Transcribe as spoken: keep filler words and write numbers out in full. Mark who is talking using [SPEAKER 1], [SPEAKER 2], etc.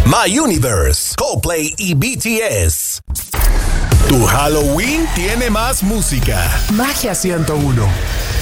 [SPEAKER 1] My Universe, Coldplay y B T S. Tu Halloween tiene más música. Magia ciento uno.